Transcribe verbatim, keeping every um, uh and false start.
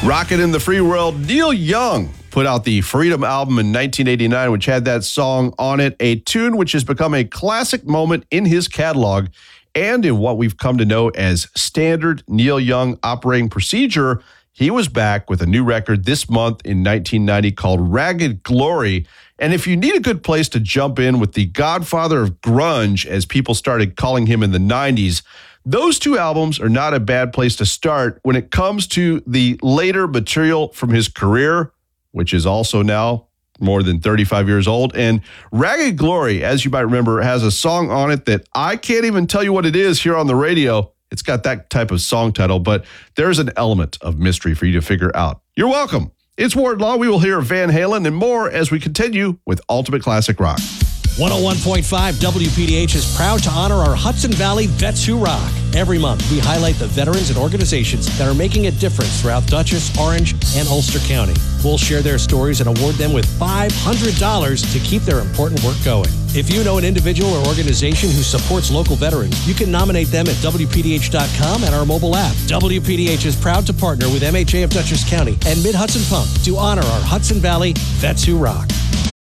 Rockin' in the free world, Neil Young put out the Freedom album in nineteen eighty-nine, which had that song on it, a tune which has become a classic moment in his catalog and in what we've come to know as standard Neil Young operating procedure. He was back with a new record this month in nineteen ninety called Ragged Glory. And if you need a good place to jump in with the godfather of grunge, as people started calling him in the nineties, those two albums are not a bad place to start when it comes to the later material from his career, which is also now more than thirty-five years old. And Ragged Glory, as you might remember, has a song on it that I can't even tell you what it is here on the radio. It's got that type of song title, but there's an element of mystery for you to figure out. You're welcome. It's Ward Law. We will hear Van Halen and more as we continue with Ultimate Classic Rock. one oh one point five W P D H is proud to honor our Hudson Valley Vets Who Rock. Every month, we highlight the veterans and organizations that are making a difference throughout Dutchess, Orange, and Ulster County. We'll share their stories and award them with five hundred dollars to keep their important work going. If you know an individual or organization who supports local veterans, you can nominate them at W P D H dot com and our mobile app. W P D H is proud to partner with M H A of Dutchess County and Mid-Hudson Pump to honor our Hudson Valley Vets Who Rock.